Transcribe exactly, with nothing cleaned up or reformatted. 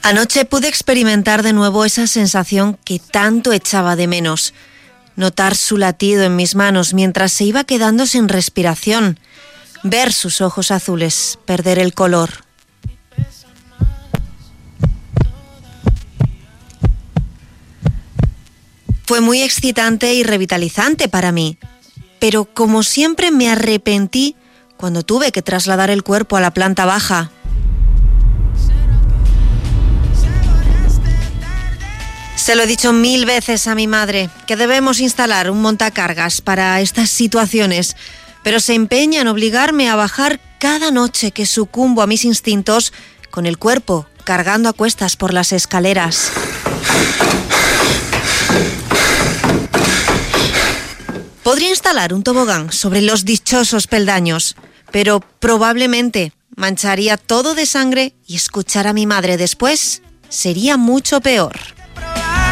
Anoche pude experimentar de nuevo esa sensación que tanto echaba de menos. Notar su latido en mis manos mientras se iba quedando sin respiración. Ver sus ojos azules perder el color. Fue muy excitante y revitalizante para mí, pero como siempre me arrepentí cuando tuve que trasladar el cuerpo a la planta baja. Se lo he dicho mil veces a mi madre, que debemos instalar un montacargas para estas situaciones, pero se empeña en obligarme a bajar cada noche que sucumbo a mis instintos con el cuerpo cargando a cuestas por las escaleras. Podría instalar un tobogán sobre los dichosos peldaños, pero probablemente mancharía todo de sangre y escuchar a mi madre después sería mucho peor.